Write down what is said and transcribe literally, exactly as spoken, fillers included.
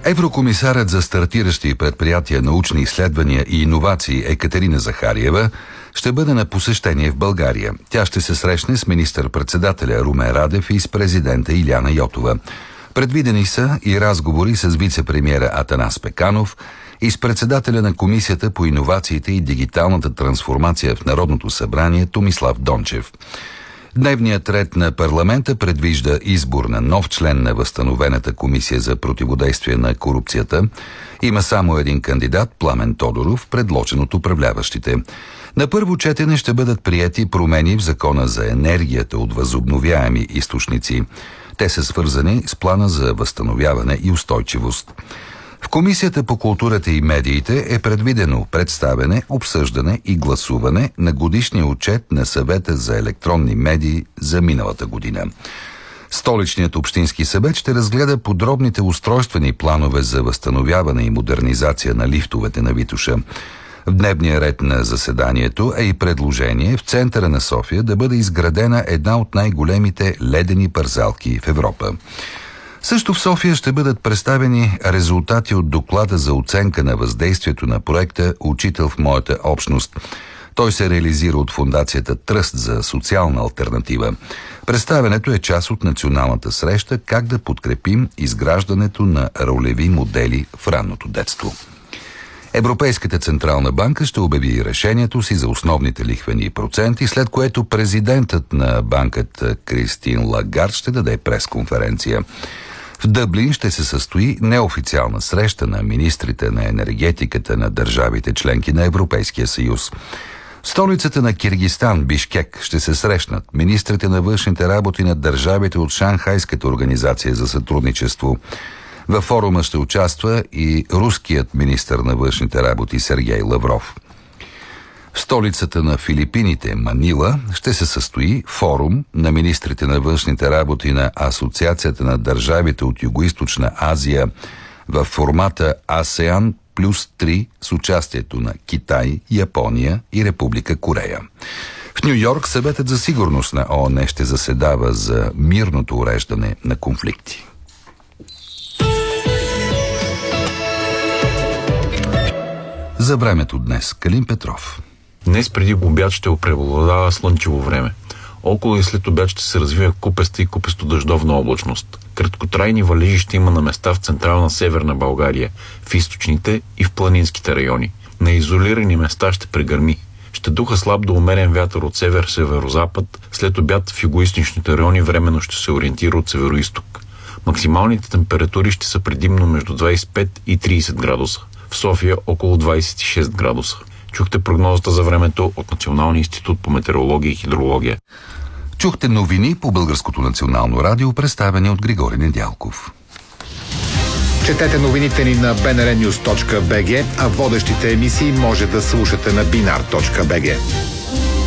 Еврокомисарът за стартиращи предприятия, научни изследвания и иновации Екатерина Захариева ще бъде на посещение в България. Тя ще се срещне с министър-председателя Румен Радев и с президента Илияна Йотова. Предвидени са и разговори с вице-премиера Атанас Пеканов и с председателя на Комисията по иновациите и дигиталната трансформация в Народното събрание Томислав Дончев. Дневният ред на парламента предвижда избор на нов член на възстановената комисия за противодействие на корупцията. Има само един кандидат, Пламен Тодоров, предложен от управляващите. На първо четене ще бъдат приети промени в Закона за енергията от възобновяеми източници. Те са свързани с плана за възстановяване и устойчивост. В Комисията по културата и медиите е предвидено представяне, обсъждане и гласуване на годишния отчет на Съвета за електронни медии за миналата година. Столичният общински съвет ще разгледа подробните устройствени планове за възстановяване и модернизация на лифтовете на Витоша. В дневния ред на заседанието е и предложение в центъра на София да бъде изградена една от най-големите ледени парзалки в Европа. Също в София ще бъдат представени резултати от доклада за оценка на въздействието на проекта «Учител в моята общност». Той се реализира от фондацията Тръст за социална алтернатива. Представянето е част от националната среща «Как да подкрепим изграждането на ролеви модели в ранното детство». Европейската централна банка ще обяви решението си за основните лихвени проценти, след което президентът на банката Кристин Лагард ще даде пресконференция. В Дъблин ще се състои неофициална среща на министрите на енергетиката на държавите членки на Европейския съюз. В столицата на Киргизстан, Бишкек, ще се срещнат министрите на външните работи на държавите от Шанхайската организация за сътрудничество. Във форума ще участва и руският министър на външните работи Сергей Лавров. В столицата на Филипините, Манила, ще се състои форум на министрите на външните работи на Асоциацията на държавите от Югоизточна Азия в формата АСЕАН плюс три с участието на Китай, Япония и Република Корея. В Ню Йорк Съветът за сигурност на ООН ще заседава за мирното уреждане на конфликти. За времето днес Калин Петров. Днес преди обяд ще преобладава слънчево време. Около и след обяд ще се развива купеста и купесто дъждовна облачност. Краткотрайни валежи ще има на места в централна северна България, в източните и в планинските райони. На изолирани места ще прегърми. Ще духа слаб до умерен вятър от север-северозапад, след обяд в югоизточните райони временно ще се ориентира от североизток. Максималните температури ще са предимно между двадесет и пет и тридесет градуса. В София около двадесет и шест градуса. Чухте прогнозата за времето от Националния институт по метеорология и хидрология. Чухте новини по Българското национално радио, представени от Григорий Недялков. Четете новините ни на би ен ар нюз точка би джи, а водещите емисии може да слушате на бинар точка би джи.